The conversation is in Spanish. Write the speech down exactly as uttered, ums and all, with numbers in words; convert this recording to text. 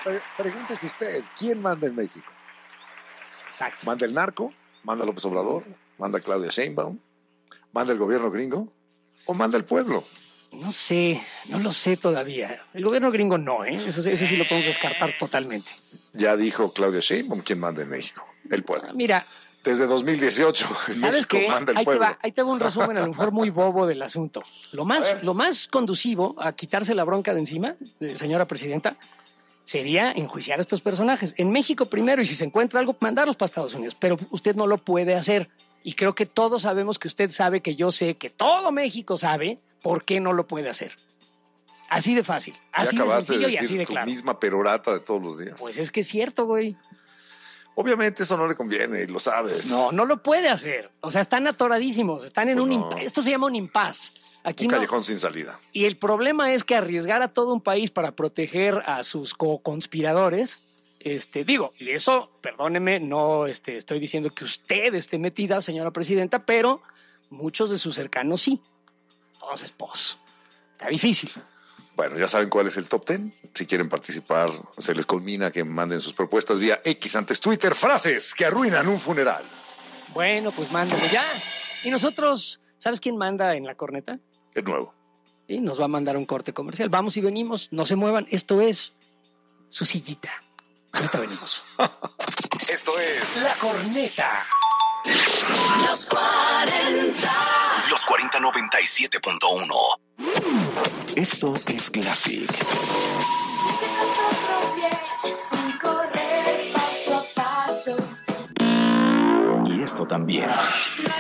Pre- Pregúntese usted, ¿quién manda en México? Exacto. ¿Manda el narco? ¿Manda López Obrador? ¿Manda Claudia Sheinbaum? ¿Manda el gobierno gringo? ¿O manda el pueblo? No sé, no lo sé todavía. El gobierno gringo no, ¿eh? Eso, ese sí lo podemos descartar totalmente. Ya dijo Claudia Sheinbaum quién manda en México. El pueblo. Ah, mira, Desde dos mil dieciocho, en ¿sabes México qué? manda el Ahí te pueblo. va, ahí te va un resumen a lo mejor muy bobo del asunto. Lo más, lo más conducivo a quitarse la bronca de encima, de, señora presidenta, sería enjuiciar a estos personajes. En México primero, y si se encuentra algo, mandarlos para Estados Unidos. Pero usted no lo puede hacer. Y creo que todos sabemos que usted sabe, que yo sé, que todo México sabe por qué no lo puede hacer. Así de fácil, así de sencillo de y así de tu claro. misma perorata de todos los días. Pues es que es cierto, güey. Obviamente eso no le conviene y lo sabes. No, no lo puede hacer. O sea, están atoradísimos, están en Pues un no. impasse. Esto se llama un impasse. Aquí Un no. callejón sin salida. Y el problema es que arriesgar a todo un país para proteger a sus co-conspiradores, este, digo, y eso, perdóneme, no este, estoy diciendo que usted esté metida, señora presidenta, pero muchos de sus cercanos sí. Entonces, pues, está difícil. Bueno, ya saben cuál es el top ten. Si quieren participar, se les culmina que manden sus propuestas vía X, antes Twitter, frases que arruinan un funeral. Bueno, pues mándalo ya. Y nosotros, ¿sabes quién manda en la corneta? De nuevo. Y nos va a mandar un corte comercial. Vamos y venimos, no se muevan. Esto es su sillita. Ahorita venimos. Esto es La corneta. Los cuarenta. Los cuarenta noventa y siete punto uno. Esto es Classic. Y esto también.